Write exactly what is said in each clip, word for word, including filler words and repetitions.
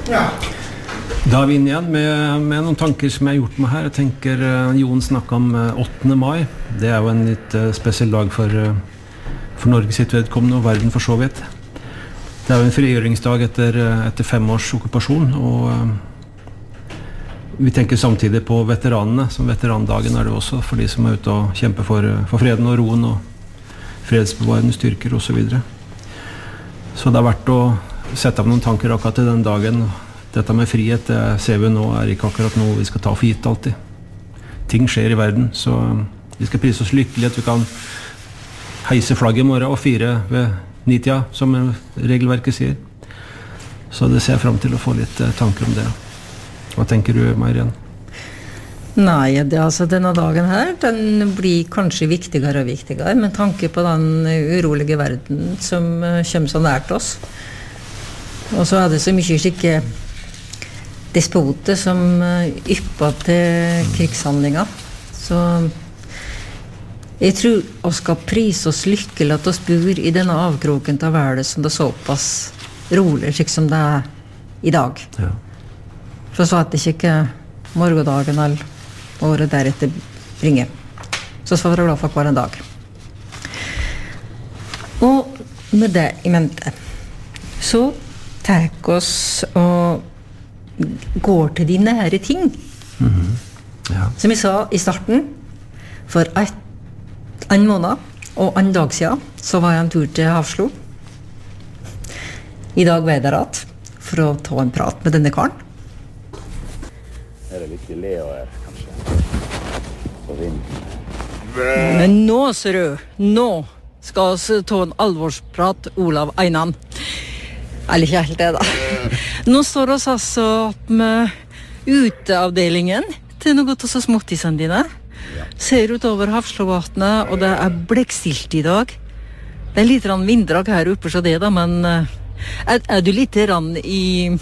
Ja. Da er vi inn igjen med, med noen tanker som jeg har gjort meg her. Jeg tenker, uh, Jon snakket om uh, åttende mai. Det er jo en litt uh, spesiell dag for, uh, for Norge sitt vedkommende og verden for så vidt. Det er jo en frigjøringsdag etter, uh, etter fem års okkupasjon, og uh, vi tenker samtidig på veteranene. Som veterandagen er det også for de som er ute og kjemper for, uh, for freden og roen og fredsbevarende styrker og så videre. Så det er verdt å sette av noen tanker akkurat til den dagen. Dette med frihet, det ser vi nå, er ikke akkurat noe vi skal ta for gitt alltid. Ting skjer i verden, så vi skal prise oss lykkelig at vi kan heise flagget i morgen og fire ved nitida, som regelverket sier. Så det ser jeg frem til å få litt tanker om det. Hva tenker du, Marianne? Nei, det, altså denne dagen her, den blir kanskje viktigere og viktigere, med tanke på den urolige verden som kommer så nært oss. Og så er det så mye skikke despoter som ypper til krigshandlinger. Så jeg tror vi skal prise oss lykkelig at vi bor i denne avkroken av verden som det er såpass rolig, slik som det er i dag. Ja. For så at det ikke morgendagen eller året deretter bringer. Så skal vi være glad for hver en dag. Og med det i mente, så tar oss og går til de nære ting. Mm-hmm. Ja. Som jeg sa i starten, for et, en måned og en dag siden, så var jeg en tur til Hafslo. I dag var jeg der at, for å ta en prat med denne karen. Er det litt Leo her, kanskje? På vinden. Men nå, ser du, nå skal vi ta en alvorsprat, Olav Einan. Eller ikke helt det da. Nå står vi altså med uteavdelingen til noe av så småttisene dine. Ja. Ser utover Hafslåvatnet, og det er blekkstilt i dag. Det er litt vinddrag her oppe så det da, men er, er du litt rann i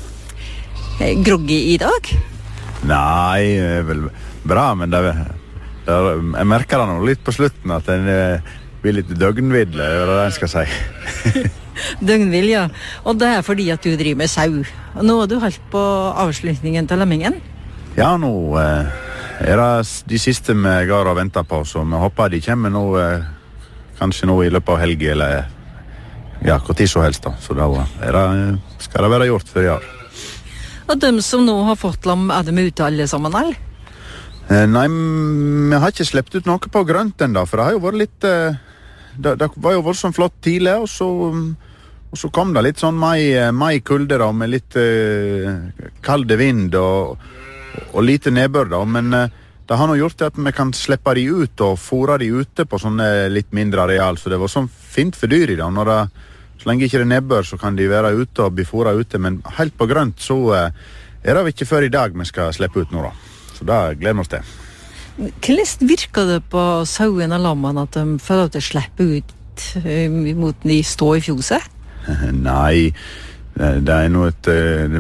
eh, groggy i dag? Nei, det er vel bra, men det er, det er, jeg merker det nå litt på slutten at den blir litt døgnvidle, det er det jeg skal si. Døgnvill, ja. Og det er fordi at du driver med sau. Nå har du holdt på avslutningen til lemmingen. Ja, nå eh, er det de siste vi går og venter på, så vi håper de kommer nå, eh, kanskje nå i løpet av helgen, eller ja, hvor tid så helst da. Så da er det, skal det være gjort før i år. Og de som nå har fått lam, er de ute alle sammen, eller? Eh, nei, vi har ikke slept ut noe på grønt enda, for det har jo vært litt... Eh, Det, det var jo voldsomt flott tidlig, og så, og så kom det litt sånn mai, mai kulde da, med litt uh, kalde vind og, og lite nedbør da, men uh, det har nå gjort at vi kan slippe de ut og fôre de ute på sånne litt mindre areal, så det var sånn fint for dyr i da. Når det, så lenge ikke det nedbør, så kan de være ute og bli fôret ute, men helt på grønt så uh, er det ikke før i dag vi skal slippe ut nå da. Så da gleder vi oss til. Hvordan virker det på sauen og lammene at de får lov til å slippe ut um, mot de stå i fjoset? Nei, det er noe et...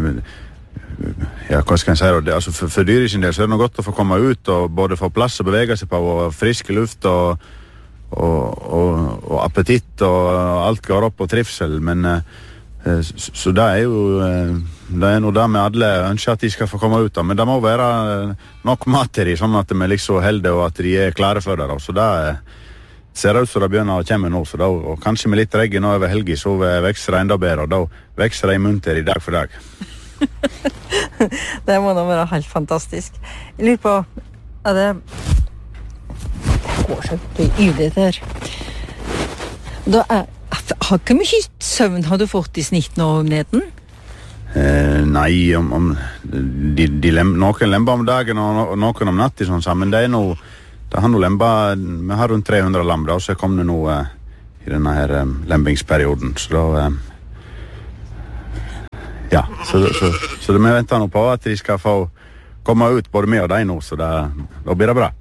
Ja, hva skal jeg si da? Altså, for, for dyret sin del så er det noe godt å få komme ut og både få plass å bevege seg på og friske luft og, og, og, og appetitt og alt går opp og trivsel, men så, så det er jo... Det er noe der med alle ønsker at de skal få komme ut av, men det må være nok mat til de, sånn at de er liksom heldige og at de er klare for det. Så det ser ut som det begynner å komme nå, så da, og kanskje med litt regn over helgen så vekster det enda bedre, og da vekster det i munn til de dag for dag. Det må da være helt fantastisk. Jeg lurer på, er det... Det går så ydelig her. Da er... Har ikke mye søvn har du fått i snitt nå om neden? Eh, nei, om, om de, de lem, noen lemper om dagen og noen om natt i sånn sammen. Det er noe, det har noe lemper, vi har rundt tre hundre lam da, så kom det noe eh, i denne her eh, lempingsperioden, så da eh, ja, så, så, så, så vi venter nå på at de skal få komme ut både med og deg nå, så det, da blir det bra.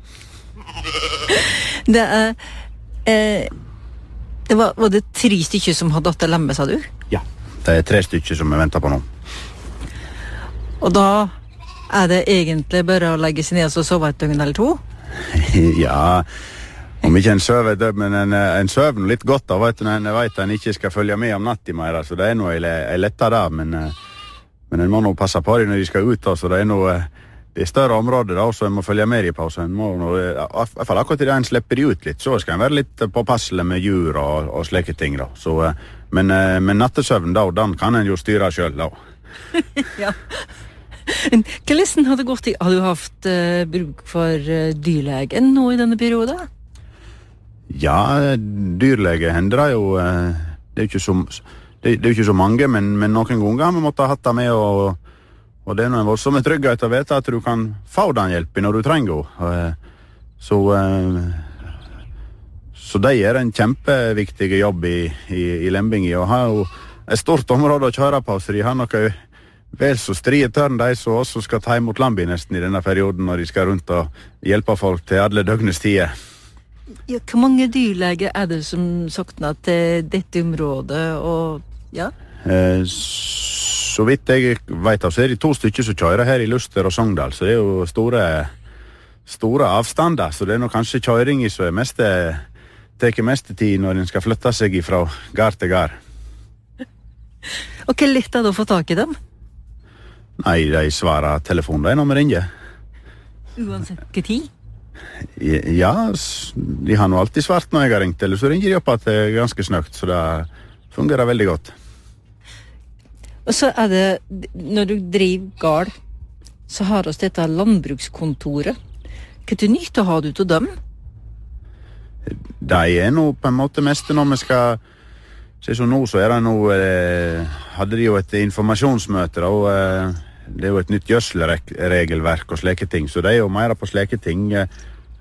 Det er eh, det var, var det tre stykker som hadde datt lemme, sa du? Ja, det er tre stykker som vi venter på nå. Og da er det egentlig bare å legge seg ned og sove et døgn eller to? Ja, om ikke en søver død, men en, en søver litt godt da, vet du, når en vet at en ikke skal følge med om natt i mer, så det er noe jeg letter da, men, men en må nå passe på dem når de skal ut, da, så det er noe, det er større områder da, så en må følge med i pausen. En må nå, i hvert fall akkurat i det en slipper de ut litt, så skal en være litt påpasselig med djur og, og slike ting da. Så, men, men nattesøvn da, den kan en jo styre selv da. Ja. Hvordan har det gått i? Har du haft uh, bruk for uh, dyrlegen nå i denne perioden? Ja, dyrlege hender det jo, uh, det er jo ikke så, det, det er jo ikke så mange, men, men noen ganger har vi måttet ha hatt det med og Og det er en voldsom trygghet å vite at du kan få den hjelpen når du trenger den. Så, så det er en kjempeviktig jobb i, i, i Lembingi. Og har jo et stort område å kjøre på, så de har noe vel så strie tørn, de som også skal ta imot Lambi nesten i denne perioden, når de skal rundt og hjelpe folk til alle døgnets tider. Ja, hvor mange dyrleger er det som sokner til dette området? Og, ja? Eh, Så vidt jeg vet av, så er det to stykker som kjører her i Luster og Sogndal, så det er jo store, store avstander, så det er nok kanskje kjøring som er mest, teker mest tid når en skal flytte seg fra gard til gard. Og hva lett er det å få tak i dem? Nei, de svarer telefonen, det er når vi ringer. Uansett hva tid? Ja, de har nå alltid svart når jeg har ringt, eller så ringer de opp at det er ganske snøkt, så det fungerer veldig godt. Og så er det, når du driver gard, så har oss dette landbrukskontoret. Hva til nytte har du til dem? Det er nå på en måte mest når vi skal, se så nå så er det nå, eh, hadde de jo et informasjonsmøte, og eh, det er jo et nytt gjødselregelverk og slike ting, så det er jo mer på slike ting, eh,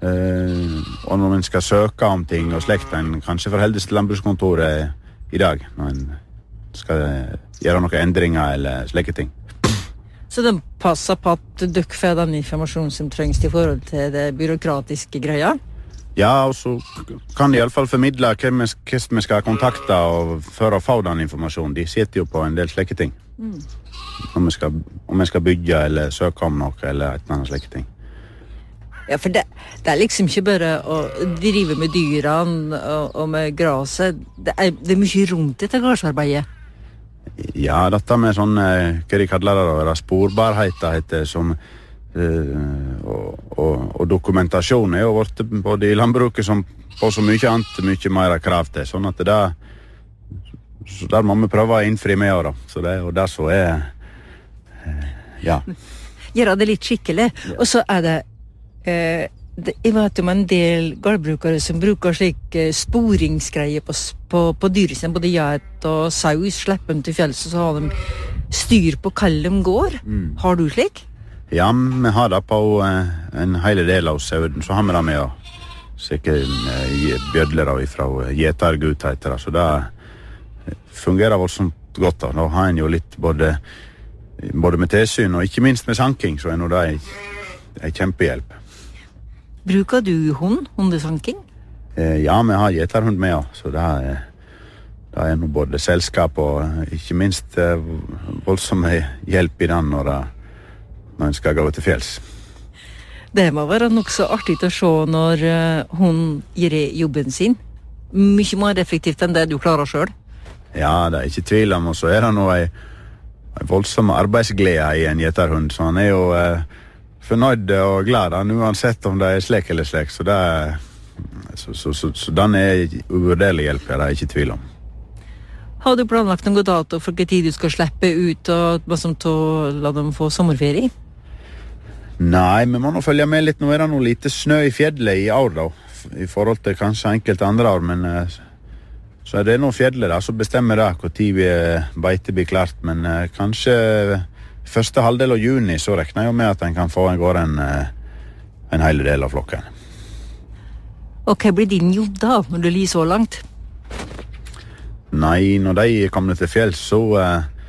og når man skal søke om ting og slekt, en kanskje forholdes til landbrukskontoret i dag, når en skal gjøre noen endringer eller slike ting. Så de passer på at dere får den informasjonen som trengs i forhold til det byråkratiske greia? Ja, og så kan de i alle fall formidle hvem vi skal kontakte og for å få den informasjonen. De sitter jo på en del slike ting. Mm. Om, vi skal, om vi skal bygge eller søke om noe eller et eller annet slike ting. Ja, for det, det er liksom ikke bare å drive med dyrene og, og med graset. Det er, det er mye rundt dette gardsarbeidet. Ja, dette med sånn, hva de kaller det da, sporbarheter heter, som, uh, og, og, og dokumentasjon er jo vårt både i landbruket som på så mye annet, mye mer krav til, sånn at det der, så der må vi prøve å innfri med år da, så det er jo der så er, uh, ja. Gjør det litt skikkelig, og så er det, uh, det jeg vet om en del gårdbrukere som bruker slik sporingsgreier på, på, på dyret sin, både geit og saus, slipper dem til fjells, og så har de styr på hva de går. Mm. Har du slik? Ja, vi har det på uh, en hele del av sauden, så har vi det med å sikkert uh, bjødler fra gjetergut heter det, så det fungerer voldsomt godt da. Da har en jo litt både, både med tilsyn og ikke minst med sanking, så er nå det en kjempehjelp. Bruker du hund, hundesanking? Eh, ja, vi har gjeterhund med, ja. Så det er, det er noe både selskap og ikke minst eh, voldsom hjelp i den når, når en skal gå til fjells. Det må være nok så artig å se når uh, hun gjør jobben sin. Mye mer effektivt enn det du klarer selv. Ja, det er ikke tvil om, og så er det noe en voldsom arbeidsglede i en gjeterhund, så han er jo... Eh, fornøyd og glad han, uansett om det er slik eller slik, så, det er, så, så, så, så den er uvurderlig hjelp, det er ikke tvil om. Har du planlagt noen dato for hva tid du skal slippe ut og liksom, til å la dem få sommerferie? Nei, vi må nå følge med litt. Nå er det noe lite snø i fjellet i år da, i forhold til kanskje enkelte andre år, men så er det noe fjellet da, så bestemmer det hvor tid vi beite blir klart, men kanskje første halvdel av juni så regner jeg med at en kan få en gård en, en hele del av flokken. Og hva blir din jobb da, når du lir så langt? Nei, når de kommer til fjell så...